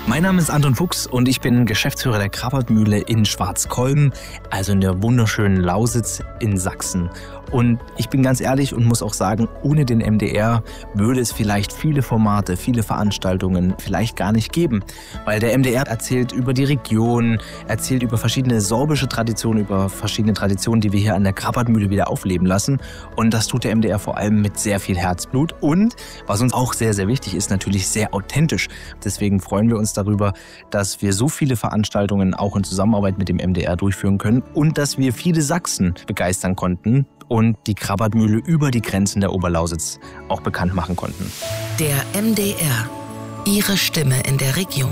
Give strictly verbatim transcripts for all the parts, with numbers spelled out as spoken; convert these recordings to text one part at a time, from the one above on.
Mein Name ist Anton Fuchs und ich bin Geschäftsführer der Krabbertmühle in Schwarzkolben, also in der wunderschönen Lausitz in Sachsen. Und ich bin ganz ehrlich und muss auch sagen, ohne den M D R würde es vielleicht viele Formate, viele Veranstaltungen vielleicht gar nicht geben. Weil der M D R erzählt über die Region, erzählt über verschiedene sorbische Traditionen, über verschiedene Traditionen, die wir hier an der Krabbertmühle wieder aufleben lassen. Und das tut der M D R vor allem mit sehr viel Herzblut und, was uns auch sehr, sehr wichtig ist, natürlich sehr authentisch. Deswegen freuen wir uns darüber, dass wir so viele Veranstaltungen auch in Zusammenarbeit mit dem M D R durchführen können und dass wir viele Sachsen begeistern konnten und die Krabbertmühle über die Grenzen der Oberlausitz auch bekannt machen konnten. Der M D R, Ihre Stimme in der Region.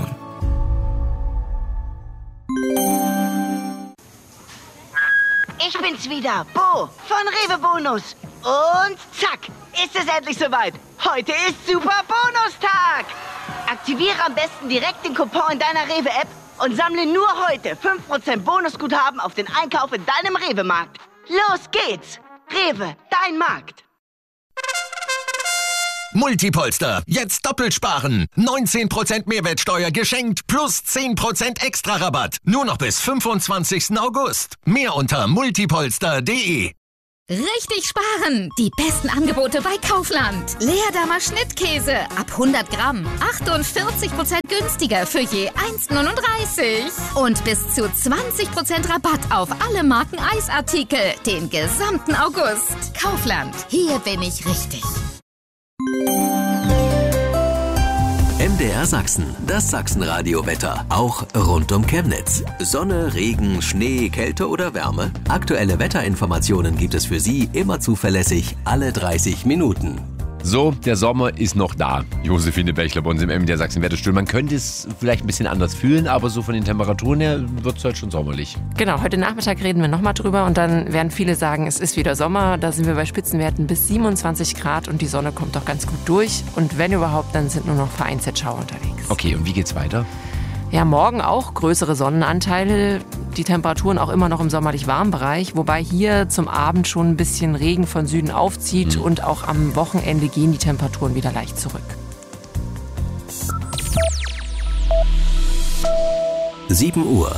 Ich bin's wieder, Bo von Rewe Bonus. Und zack, ist es endlich soweit. Heute ist Super Bonustag. Aktiviere am besten direkt den Coupon in deiner Rewe-App und sammle nur heute fünf Prozent Bonusguthaben auf den Einkauf in deinem Rewe-Markt. Los geht's! Rewe, dein Markt. Multipolster, jetzt doppelt sparen. neunzehn Prozent Mehrwertsteuer geschenkt plus zehn Prozent extra Rabatt. Nur noch bis fünfundzwanzigsten August. Mehr unter multipolster punkt de. Richtig sparen! Die besten Angebote bei Kaufland. Leerdammer Schnittkäse ab hundert Gramm. achtundvierzig Prozent günstiger für je eins neununddreißig. Und bis zu zwanzig Prozent Rabatt auf alle Marken Eisartikel. Den gesamten August. Kaufland. Hier bin ich richtig. M D R Sachsen, das Sachsenradio-Wetter, auch rund um Chemnitz. Sonne, Regen, Schnee, Kälte oder Wärme? Aktuelle Wetterinformationen gibt es für Sie immer zuverlässig alle dreißig Minuten. So, der Sommer ist noch da. Josephine Bechler bei uns im M D R Sachsen Wetterstuhl. Man könnte es vielleicht ein bisschen anders fühlen, aber so von den Temperaturen her wird es halt schon sommerlich. Genau, heute Nachmittag reden wir nochmal drüber und dann werden viele sagen, es ist wieder Sommer. Da sind wir bei Spitzenwerten bis siebenundzwanzig Grad und die Sonne kommt doch ganz gut durch. Und wenn überhaupt, dann sind nur noch vereinzelt Schauer unterwegs. Okay, und wie geht's weiter? Ja, morgen auch größere Sonnenanteile, die Temperaturen auch immer noch im sommerlich warmen Bereich, wobei hier zum Abend schon ein bisschen Regen von Süden aufzieht mhm. und auch am Wochenende gehen die Temperaturen wieder leicht zurück. sieben Uhr.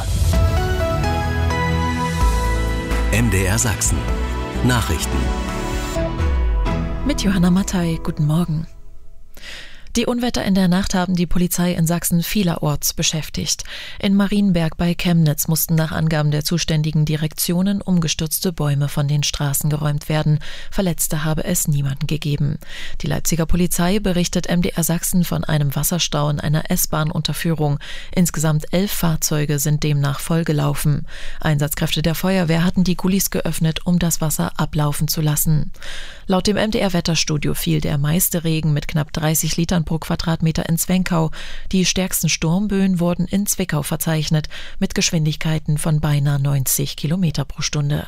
M D R Sachsen. Nachrichten. Mit Johanna Mattei, guten Morgen. Die Unwetter in der Nacht haben die Polizei in Sachsen vielerorts beschäftigt. In Marienberg bei Chemnitz mussten nach Angaben der zuständigen Direktionen umgestürzte Bäume von den Straßen geräumt werden. Verletzte habe es niemanden gegeben. Die Leipziger Polizei berichtet M D R Sachsen von einem Wasserstau in einer S-Bahn-Unterführung. Insgesamt elf Fahrzeuge sind demnach vollgelaufen. Einsatzkräfte der Feuerwehr hatten die Kulis geöffnet, um das Wasser ablaufen zu lassen. Laut dem M D R-Wetterstudio fiel der meiste Regen mit knapp dreißig Litern pro Quadratmeter in Zwenkau. Die stärksten Sturmböen wurden in Zwickau verzeichnet, mit Geschwindigkeiten von beinahe neunzig Kilometer pro Stunde.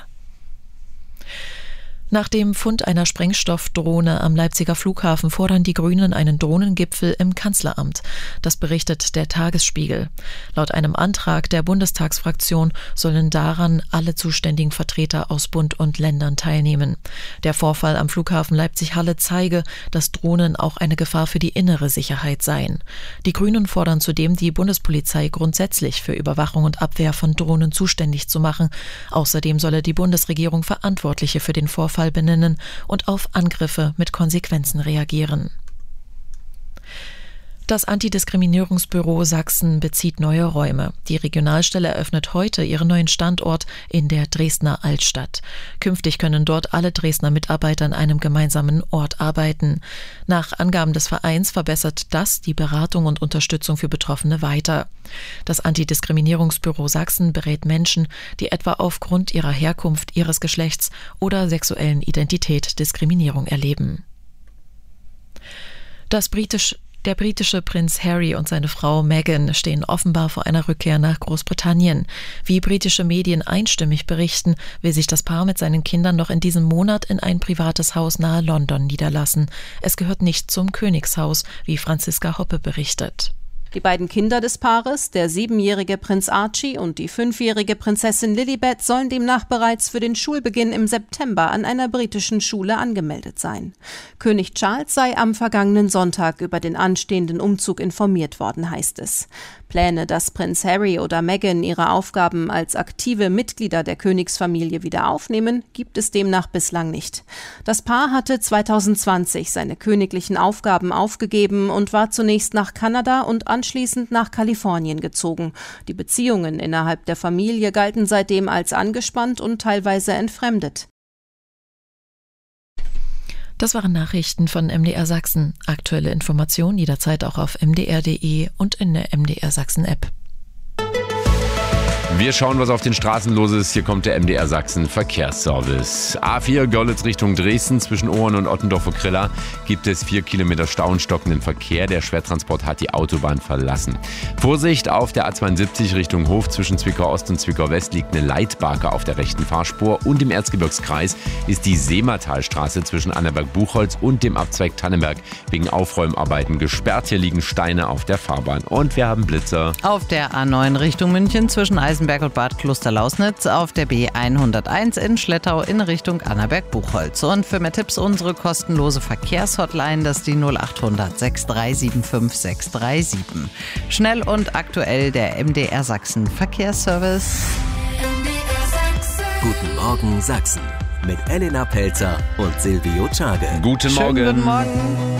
Nach dem Fund einer Sprengstoffdrohne am Leipziger Flughafen fordern die Grünen einen Drohnengipfel im Kanzleramt. Das berichtet der Tagesspiegel. Laut einem Antrag der Bundestagsfraktion sollen daran alle zuständigen Vertreter aus Bund und Ländern teilnehmen. Der Vorfall am Flughafen Leipzig-Halle zeige, dass Drohnen auch eine Gefahr für die innere Sicherheit seien. Die Grünen fordern zudem, die Bundespolizei grundsätzlich für Überwachung und Abwehr von Drohnen zuständig zu machen. Außerdem solle die Bundesregierung Verantwortliche für den Vorfall benennen und auf Angriffe mit Konsequenzen reagieren. Das Antidiskriminierungsbüro Sachsen bezieht neue Räume. Die Regionalstelle eröffnet heute ihren neuen Standort in der Dresdner Altstadt. Künftig können dort alle Dresdner Mitarbeiter an einem gemeinsamen Ort arbeiten. Nach Angaben des Vereins verbessert das die Beratung und Unterstützung für Betroffene weiter. Das Antidiskriminierungsbüro Sachsen berät Menschen, die etwa aufgrund ihrer Herkunft, ihres Geschlechts oder sexuellen Identität Diskriminierung erleben. Das britische Der britische Prinz Harry und seine Frau Meghan stehen offenbar vor einer Rückkehr nach Großbritannien. Wie britische Medien einstimmig berichten, will sich das Paar mit seinen Kindern noch in diesem Monat in ein privates Haus nahe London niederlassen. Es gehört nicht zum Königshaus, wie Franziska Hoppe berichtet. Die beiden Kinder des Paares, der siebenjährige Prinz Archie und die fünfjährige Prinzessin Lilibet, sollen demnach bereits für den Schulbeginn im September an einer britischen Schule angemeldet sein. König Charles sei am vergangenen Sonntag über den anstehenden Umzug informiert worden, heißt es. Pläne, dass Prinz Harry oder Meghan ihre Aufgaben als aktive Mitglieder der Königsfamilie wieder aufnehmen, gibt es demnach bislang nicht. Das Paar hatte zweitausendzwanzig seine königlichen Aufgaben aufgegeben und war zunächst nach Kanada und anschließend nach Kalifornien gezogen. Die Beziehungen innerhalb der Familie galten seitdem als angespannt und teilweise entfremdet. Das waren Nachrichten von M D R Sachsen. Aktuelle Informationen jederzeit auch auf m d r punkt d e und in der M D R Sachsen App. Wir schauen, was auf den Straßen los ist. Hier kommt der M D R Sachsen Verkehrsservice. A vier Görlitz Richtung Dresden zwischen Ohren und Ottendorf-Okrilla gibt es vier Kilometer Stau und stockenden Verkehr. Der Schwertransport hat die Autobahn verlassen. Vorsicht auf der A zweiundsiebzig Richtung Hof zwischen Zwickau Ost und Zwickau West liegt eine Leitbarke auf der rechten Fahrspur. Und im Erzgebirgskreis ist die Seematalstraße zwischen Annaberg-Buchholz und dem Abzweig Tannenberg wegen Aufräumarbeiten gesperrt. Hier liegen Steine auf der Fahrbahn. Und wir haben Blitzer. Auf der A neun Richtung München zwischen Eisenberg und Bad Klosterlausnitz, auf der B hunderteins in Schlettau in Richtung Annaberg-Buchholz. Und für mehr Tipps unsere kostenlose Verkehrshotline, das ist die null acht hundert sechs drei sieben fünf sechs drei sieben. Schnell und aktuell der M D R Sachsen Verkehrsservice. Guten Morgen Sachsen mit Elena Pelzer und Silvio Czage. Guten Morgen. Schönen guten Morgen.